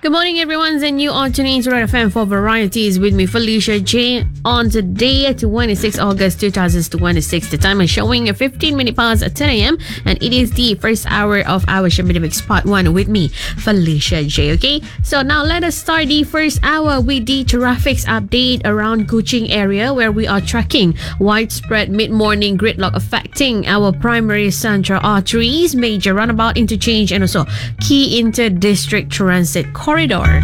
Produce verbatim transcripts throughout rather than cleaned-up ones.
Good morning, everyone, and you are tuning into Red F M for Varieties with me, Felicia J. On today, twenty-sixth of August twenty twenty-six, the time is showing fifteen minutes past ten a.m. and it is the first hour of our Shambida Mix Part one with me, Felicia J. Okay, so now let us start the first hour with the traffic update around Kuching area, where we are tracking widespread mid-morning gridlock affecting our primary central arteries, major roundabout interchange, and also key inter-district transit corridor.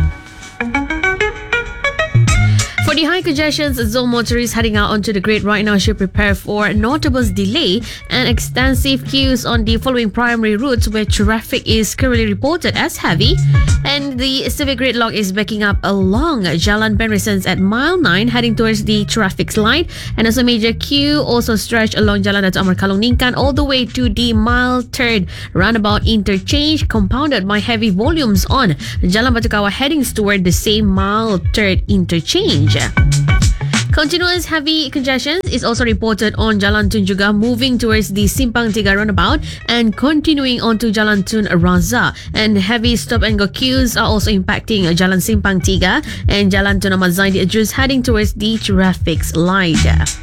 For the high congestion zone, motorists heading out onto the grid right now should prepare for notable delay and extensive queues on the following primary routes where traffic is currently reported as heavy. And the civic gridlock is backing up along Jalan Penrisens at mile nine, heading towards the traffic light. And also major queue also stretched along Jalan Dato' Amar Kalong Ningkan all the way to the mile third roundabout interchange, compounded by heavy volumes on Jalan Batu Kawah heading toward the same mile third interchange. Continuous heavy congestion is also reported on Jalan Tun Juga, moving towards the Simpang Tiga roundabout and continuing onto Jalan Tun Razak. And heavy stop and go queues are also impacting Jalan Simpang Tiga and Jalan Tun Ahmad Zaidi Idrus, heading towards the traffic light.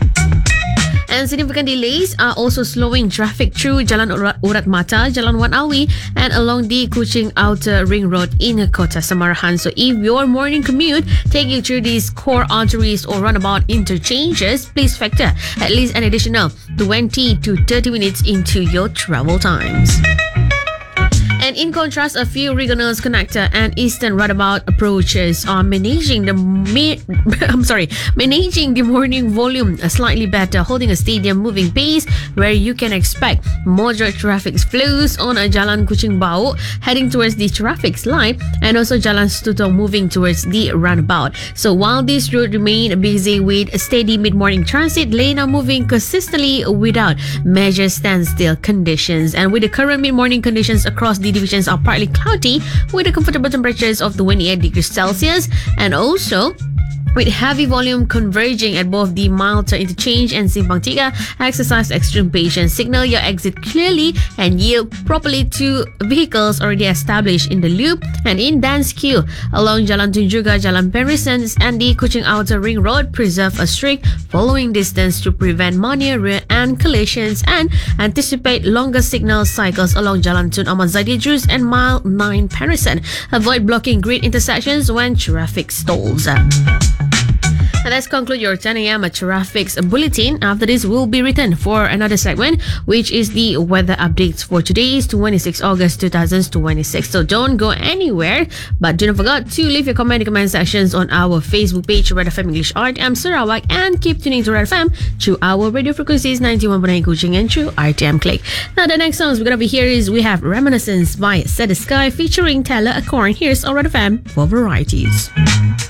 And significant delays are also slowing traffic through Jalan Urat, Urat Mata, Jalan Wan Awi, and along the Kuching Outer Ring Road in Kota Samarahan. So if your morning commute take you through these core arteries or roundabout interchanges, please factor at least an additional twenty to thirty minutes into your travel times. And in contrast, a few regionals connector and eastern roundabout approaches are managing the mi- I'm sorry, managing the morning volume slightly better, holding a stadium moving pace where you can expect moderate traffic flows on a Jalan Kuching Bau heading towards the traffic light, and also Jalan Stutong moving towards the roundabout. So while this route remain busy with steady mid-morning transit, lane are moving consistently without major standstill conditions. And with the current mid-morning conditions across the divisions are partly cloudy with the comfortable temperatures of twenty-eight degrees Celsius, and also with heavy volume converging at both the Malta interchange and Simpang Tiga, exercise extreme patience, signal your exit clearly, and yield properly to vehicles already established in the loop and in dense queue along Jalan Tun Juga, Jalan Penrisens, and the Kuching Outer Ring Road. Preserve a strict following distance to prevent minor rear end collisions, and anticipate longer signal cycles along Jalan Tun Ahmad Zaidi Idrus and Mile nine Penrisen. Avoid blocking grid intersections when traffic stalls. And let's conclude your ten a.m. traffic bulletin. After this, we'll be written for another segment, which is the weather updates for today's twenty-sixth of August twenty twenty-six. So don't go anywhere, but do not forget to leave your comment in the comment sections on our Facebook page, Red F M English R T M Sarawak, and keep tuning to Red F M through our radio frequencies ninety-one point nine Kuching and through R T M Click. Now, the next songs we're gonna be here is we have Reminiscence by Set the Sky featuring Taylor Acorn. Here's our Red F M for Varieties.